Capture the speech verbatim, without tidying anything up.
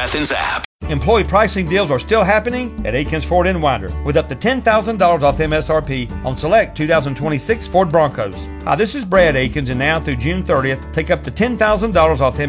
Athens app. Employee pricing deals are still happening at Aikens Ford in Winder with up to ten thousand dollars off M S R P on select two thousand twenty-six Ford Broncos. Hi, this is Brad Aikens, and now through June thirtieth, take up to ten thousand dollars off M S R P